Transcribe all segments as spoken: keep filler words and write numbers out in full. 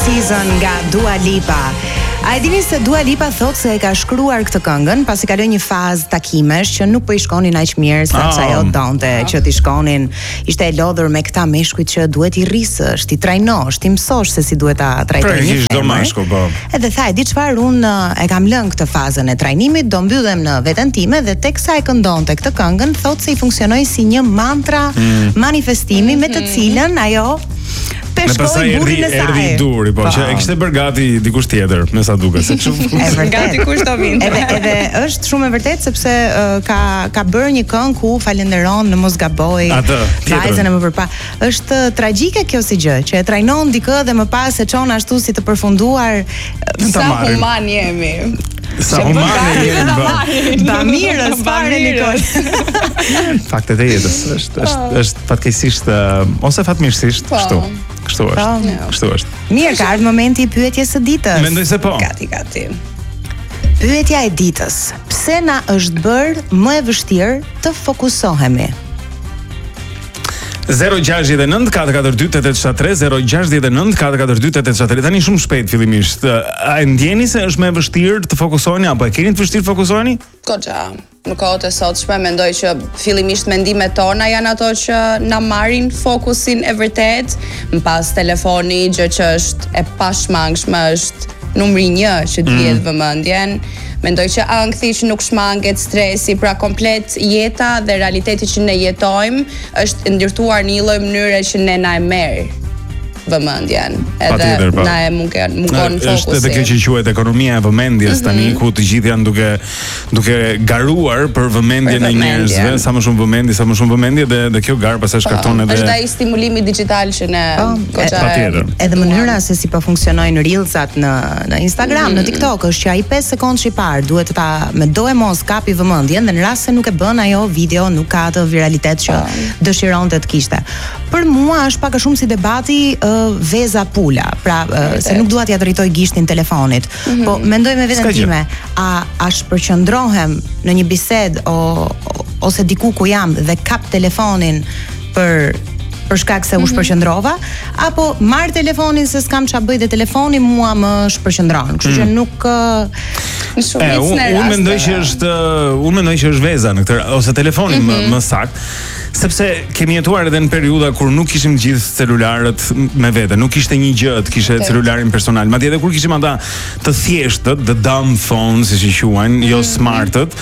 Season nga Dua Lipa. A e dini se Dua Lipa thot se e ka shkruar këtë këngën pasi kaloi një fazë takimesh që nuk po i shkonin aq mirë sa oh. ajo donte oh. që t'i shkonin. Ishte e lodhur me këta meshkujt që duhet i rrisësh, ti trajnosh, ti mësosh se si duhet ta trajtosh një femër. Edhe tha, e di çfarë, unë e kam lënë këtë fazën e trajnimit, do mbyllem në veten time dhe teksa e këndonte këtë këngën, thot se i funksionoi si një mantra mm. manifestimi mm-hmm. me të cilën ajo peshkoi burrin e saj. Erdhi duri, po, që e kishte bërë gati dikush tjetër, me sa duket, se kështu. Është gati kush do vinte. Edhe edhe është shumë e vërtet sepse uh, ka ka bërë një këngë ku falenderon në mos gaboj vajzën e më përpa. Është tragjike kjo si gjë, që e trajnon dikë dhe më pas e çon ashtu si të përfunduar. Sa human jemi. Sa humane jemi bë. Bamirës fare Nikol. Faktet e jetës është është është fatkeqësisht ose fatmirësisht kështu. Kështu është. Kështu është. Mirë, ka ardhur momenti i pyetjes së ditës. Mendoj se po. Gati, gati. Pyetja e ditës. Pse na është bërë më e vështirë të fokusohemi? zero gjasht nënt katër katër dy tetë shtat tre zero gjasht nënt katër katër dy tetë shtat tre. Tani shumë shpejt fillimisht. A e ndjeni se është më e vështirë të fokusoheni apo e keni të vështirë fokusoheni? Goxha. Në kohët e sotshme mendoj që fillimisht mendimet tona janë ato që na marrin fokusin e vërtet, mbas telefoni, gjë që është e pashmangshme, është numri një që të vjedh vëmendjen. Mendoj që ankthi që nuk shmanget stresi, pra komplet jeta dhe realiteti që ne jetojmë është ndërtuar në një lloj mënyre që ne na e merr vëmendjen. Edhe na e mungon mungon fokusi. Është edhe kjo që quhet ekonomia e vëmendjes mm-hmm. tani, ku të gjithë janë duke duke garuar për vëmendjen e njerëzve, sa më shumë vëmendje, sa më shumë vëmendje dhe dhe kjo gar pastaj shkakton edhe është ai stimulimi digjital që ne patjetër. Edhe mënyra se si po funksionojnë reelsat në në Instagram, mm-hmm. në TikTok është që ai pesë sekondë i parë duhet ta me do e mos kapi vëmendjen dhe në rast se nuk e bën ajo video nuk ka atë viralitet që dëshironte të kishte. Për mua është pak a shumë si debati veza pula, pra uh, se nuk dua t'ja drejtoj gishtin telefonit, mm-hmm. po mendoj me veten time, a a shpërqendrohem në një bisedë o, o, ose diku ku jam dhe kap telefonin për për shkak se u shpërqendrova, apo marr telefonin se s'kam ç'a bëj dhe telefoni mua më shpërqendron. Kështu që nuk në shumë raste. Unë mendoj që është unë mendoj që është veza në këtë ose telefoni mm-hmm. më, më saktë. Sepse kemi jetuar edhe në periudha kur nuk kishim gjithë celularët me vete, nuk ishte një gjë të kishe celularin personal. Madje edhe kur kishim ata të thjeshtët, the dumb phones, siç i quajnë, mm-hmm. jo smartët,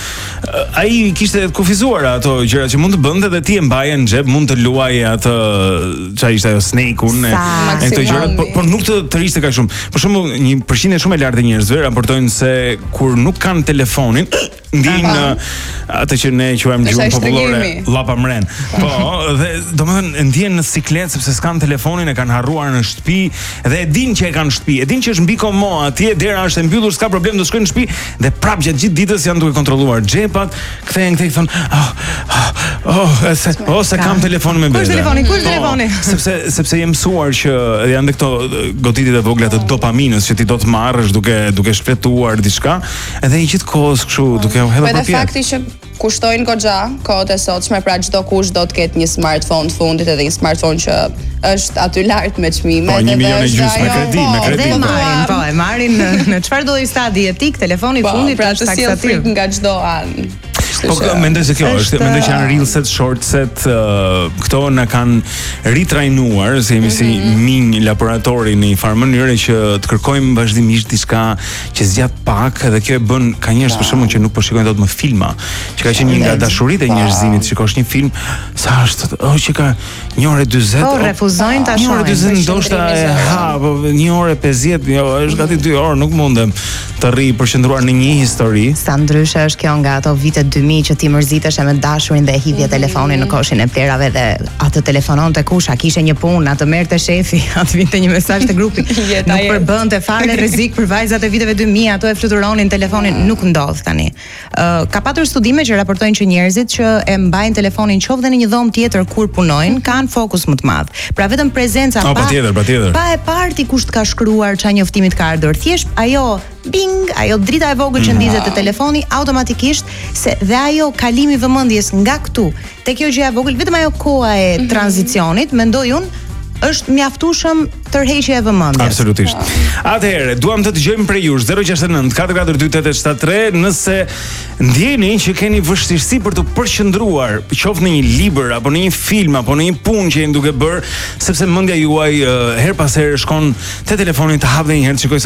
ai kishte të kufizuar ato gjëra që mund të bënte dhe ti e mbaje në xhep, mund të luaje atë çfarë ishte ajo Snake-un e këto gjëra, por, por nuk të tërishte kaq shumë. Për shembull, një përqindje shumë e lartë e njerëzve raportojnë se kur nuk kanë telefonin, ndjejnë atë që ne quajmë gjuhën popullore llapa mren. Po, dhe domethënë ndjen në siklet sepse s'kan telefonin, e kanë harruar në shtëpi dhe e din që e kanë në shtëpi, e din që është mbi komo atje, dera është e mbyllur, s'ka problem të shkojnë në shtëpi dhe prapë gjatë gjithë ditës janë duke kontrolluar xhepat, kthehen këtej thonë, oh, oh, oh, se, oh, se kam telefonin me vete. Ku është telefoni? Ku është telefoni? Sepse sepse je mësuar që janë këto goditjet e vogla të dopaminës që ti do të marrësh duke duke shpëtuar diçka, edhe i gjithë kohës kështu duke u hedhur për fakti që kushtojnë goxha kohët e sotshme, pra çdo kush do të ketë një smartphone të fundit edhe një smartphone që është aty lart me çmime. Po, një milion e gjysmë me kredi, me kredi. Dhe marrin, po, e marrin në, në çfarë do i stadi etik, telefoni i fundit pra është taksativ nga çdo anë. Po mendoj se kjo është, mendoj që janë reelset, shortset, uh, këto na kanë ritrajnuar, se jemi si minj laboratori në një farë mënyrë që të kërkojmë vazhdimisht diçka që zgjat pak, dhe kjo e bën ka njerëz për shembull që nuk po shikojnë dot më filma, që ka qenë një nga dashuritë e njerëzimit, shikosh një film, sa është, oh që ka një orë dyzet, po refuzojnë ta shohin. Një orë dyzet ndoshta e ha, po një orë pesëdhjetë, jo, është gati dy orë, nuk mundem të rri përqendruar në një histori. Sa ndryshe është kjo nga ato vite dy mijë që ti mërzitesh me dashurin dhe e hidhje telefonin në koshin e plerave dhe atë telefononte kush, a kishe një punë, atë merrte shefi, atë vinte një mesazh te grupi. Nuk përbënte fare rrezik për vajzat e viteve dy mijë, ato e fluturonin telefonin, nuk ndodh tani. Uh, ka patur studime që raportojnë që njerëzit që e mbajnë telefonin qoftë në një dhomë tjetër kur punojnë, kanë fokus më të madh. Pra vetëm prezenca pa, pa tjetër, pa tjetër. Pa e parti kush të ka shkruar ç'a njoftimit ka ardhur. Thjesht ajo bing, ajo drita e vogël që ndizet te telefoni automatikisht se dhe ajo kalimi vëmendjes nga këtu te kjo gjë e vogël, vetëm ajo koha e tranzicionit, mendoj unë, është mjaftueshëm tërheqja e vëmendjes. Absolutisht. Atëherë, duam të dëgjojmë prej jush zero gjashtë nëntë katër katër dy tetë shtat tre nëse ndjeni që keni vështirësi për të përqendruar, qoftë në një libër apo në një film apo në një punë që jeni duke bërë, sepse mendja juaj uh, her pas here shkon te telefoni të hap dhe një herë të shikoj